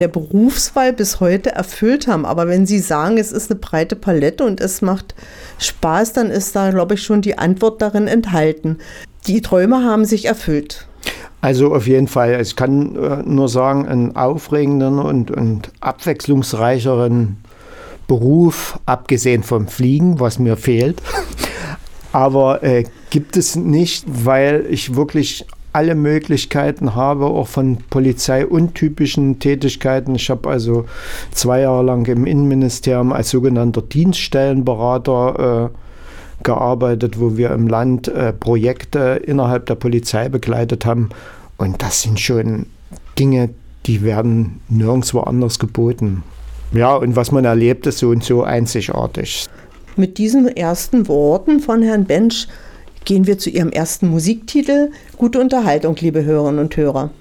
der Berufswahl bis heute erfüllt haben. Aber wenn Sie sagen, es ist eine breite Palette und es macht Spaß, dann ist da, glaube ich, schon die Antwort darin enthalten. Die Träume haben sich erfüllt. Also auf jeden Fall. Ich kann nur sagen, einen aufregenden und abwechslungsreicheren Beruf, abgesehen vom Fliegen, was mir fehlt. Aber gibt es nicht, weil ich wirklich alle Möglichkeiten habe, auch von polizeiuntypischen Tätigkeiten. Ich habe also 2 Jahre lang im Innenministerium als sogenannter Dienststellenberater gearbeitet, wo wir im Land Projekte innerhalb der Polizei begleitet haben. Und das sind schon Dinge, die werden nirgendwo anders geboten. Ja, und was man erlebt, ist so und so einzigartig. Mit diesen ersten Worten von Herrn Bensch gehen wir zu Ihrem ersten Musiktitel. Gute Unterhaltung, liebe Hörerinnen und Hörer.